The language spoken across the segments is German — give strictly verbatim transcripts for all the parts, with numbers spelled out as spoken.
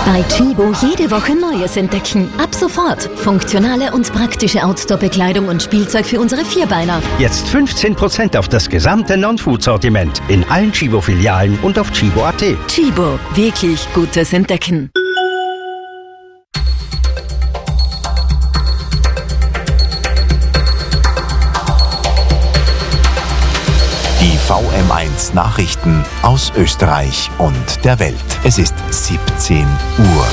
Bei Tchibo jede Woche Neues entdecken. Ab sofort funktionale und praktische Outdoor-Bekleidung und Spielzeug für unsere Vierbeiner. Jetzt fünfzehn Prozent auf das gesamte Non-Food-Sortiment in allen Tchibo-Filialen und auf tchibo punkt at. Tchibo, wirklich gutes Entdecken. Die V M eins Nachrichten aus Österreich und der Welt. Es ist siebzehn Uhr.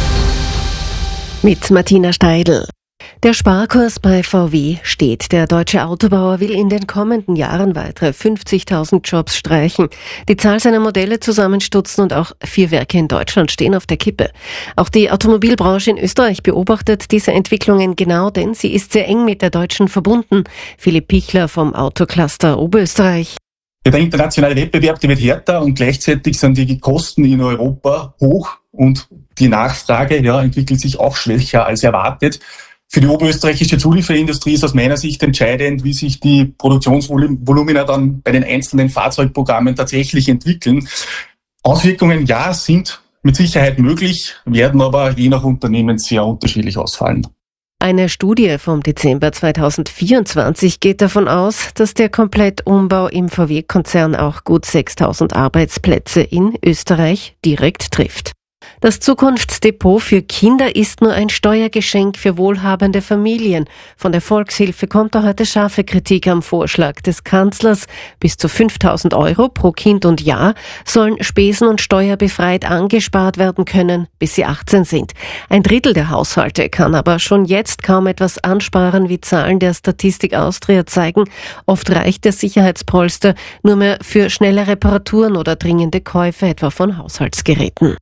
Mit Martina Steidl. Der Sparkurs bei V W steht. Der deutsche Autobauer will in den kommenden Jahren weitere fünfzigtausend Jobs streichen. Die Zahl seiner Modelle zusammenstutzen und auch vier Werke in Deutschland stehen auf der Kippe. Auch die Automobilbranche in Österreich beobachtet diese Entwicklungen genau, denn sie ist sehr eng mit der deutschen verbunden. Philipp Pichler vom Autocluster Oberösterreich. Ja, der internationale Wettbewerb, der wird härter und gleichzeitig sind die Kosten in Europa hoch und die Nachfrage ja, entwickelt sich auch schwächer als erwartet. Für die oberösterreichische Zulieferindustrie ist aus meiner Sicht entscheidend, wie sich die Produktionsvolumina dann bei den einzelnen Fahrzeugprogrammen tatsächlich entwickeln. Auswirkungen, ja, sind mit Sicherheit möglich, werden aber je nach Unternehmen sehr unterschiedlich ausfallen. Eine Studie vom Dezember zweitausendvierundzwanzig geht davon aus, dass der Komplettumbau im V W-Konzern auch gut sechstausend Arbeitsplätze in Österreich direkt trifft. Das Zukunftsdepot für Kinder ist nur ein Steuergeschenk für wohlhabende Familien. Von der Volkshilfe kommt da heute scharfe Kritik am Vorschlag des Kanzlers. Bis zu fünftausend Euro pro Kind und Jahr sollen spesen- und steuerbefreit angespart werden können, bis sie achtzehn sind. Ein Drittel der Haushalte kann aber schon jetzt kaum etwas ansparen, wie Zahlen der Statistik Austria zeigen. Oft reicht der Sicherheitspolster nur mehr für schnelle Reparaturen oder dringende Käufe, etwa von Haushaltsgeräten.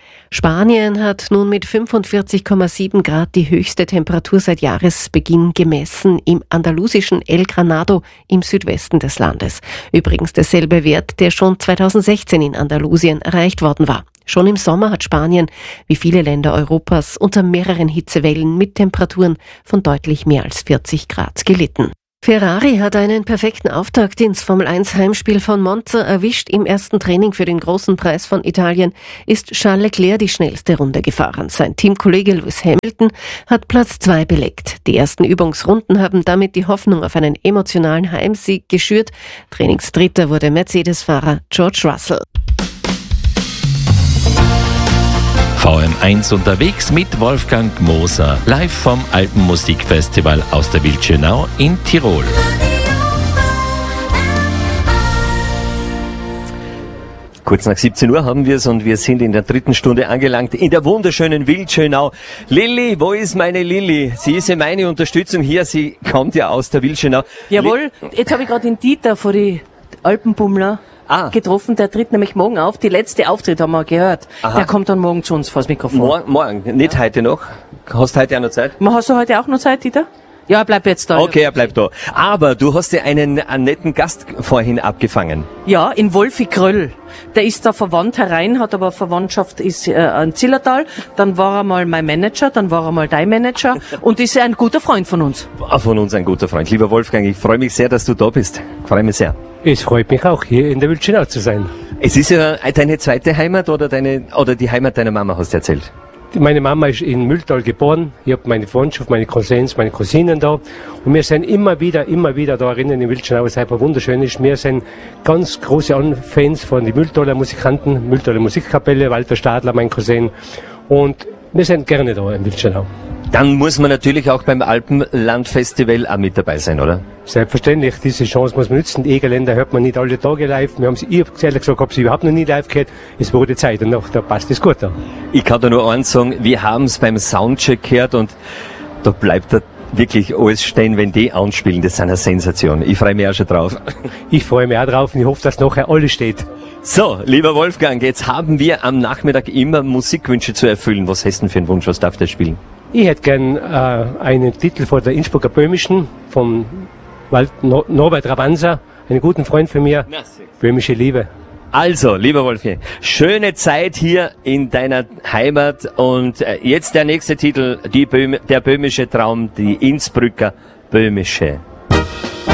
Spanien hat nun mit fünfundvierzig Komma sieben Grad die höchste Temperatur seit Jahresbeginn gemessen im andalusischen El Granado im Südwesten des Landes. Übrigens derselbe Wert, der schon zweitausendsechzehn in Andalusien erreicht worden war. Schon im Sommer hat Spanien, wie viele Länder Europas, unter mehreren Hitzewellen mit Temperaturen von deutlich mehr als vierzig Grad gelitten. Ferrari hat einen perfekten Auftakt ins Formel eins Heimspiel von Monza erwischt. Im ersten Training für den großen Preis von Italien ist Charles Leclerc die schnellste Runde gefahren. Sein Teamkollege Lewis Hamilton hat Platz zwei belegt. Die ersten Übungsrunden haben damit die Hoffnung auf einen emotionalen Heimsieg geschürt. Trainingsdritter wurde Mercedes-Fahrer George Russell. V M eins unterwegs mit Wolfgang Moser, live vom Alpenmusikfestival aus der Wildschönau in Tirol. Kurz nach siebzehn Uhr haben wir es und wir sind in der dritten Stunde angelangt in der wunderschönen Wildschönau. Lilly, wo ist meine Lilly? Sie ist ja meine Unterstützung hier, sie kommt ja aus der Wildschönau. Jawohl, jetzt habe ich gerade den Dieter vor die Alpenbummler Ah. getroffen, der tritt nämlich morgen auf. Die letzte Auftritt haben wir gehört. Aha. Der kommt dann morgen zu uns vors Mikrofon. Mor- morgen, nicht ja. heute noch. Hast du heute auch noch Zeit? Hast du heute auch noch Zeit, Dieter? Ja, er bleibt jetzt da. Okay, er bleibt da. Aber du hast ja einen, einen netten Gast vorhin abgefangen. Ja, in Wolfi Kröll. Der ist da verwandt herein, hat aber Verwandtschaft ist äh, in Zillertal. Dann war er mal mein Manager, dann war er mal dein Manager und ist ein guter Freund von uns. Von uns ein guter Freund. Lieber Wolfgang, ich freue mich sehr, dass du da bist. Ich freue mich sehr. Es freut mich auch, hier in der Wildschönau zu sein. Es ist ja deine zweite Heimat oder deine oder die Heimat deiner Mama, hast du erzählt? Meine Mama ist in Mühltal geboren. Ich habe meine Freundschaft, meine Cousins, meine Cousinen da. Und wir sind immer wieder, immer wieder da drinnen in Wildschönau, was einfach wunderschön ist. Wir sind ganz große Fans von den Mühltaler Musikanten, Mühltaler Musikkapelle, Walter Stadler, mein Cousin. Und wir sind gerne da in Wildschönau. Dann muss man natürlich auch beim Alpenlandfestival auch mit dabei sein, oder? Selbstverständlich, diese Chance muss man nutzen. Die Egerländer hört man nicht alle Tage live. Wir haben sie, ich habe ehrlich gesagt, habe sie überhaupt noch nie live gehört. Es wurde Zeit und noch, da passt es gut da. Ich kann da nur eins sagen, wir haben es beim Soundcheck gehört und da bleibt da wirklich alles stehen, wenn die anspielen. Das ist eine Sensation. Ich freue mich auch schon drauf. Ich freue mich auch drauf und ich hoffe, dass nachher alles steht. So, lieber Wolfgang, jetzt haben wir am Nachmittag immer Musikwünsche zu erfüllen. Was hast du denn für einen Wunsch? Was darf der spielen? Ich hätte gern äh, einen Titel von der Innsbrucker Böhmischen, vom Wald no- Norbert Rabanza, einen guten Freund von mir, Merci. Böhmische Liebe. Also, lieber Wolfi, schöne Zeit hier in deiner Heimat und äh, jetzt der nächste Titel, die Böhm- der böhmische Traum, die Innsbrucker Böhmische.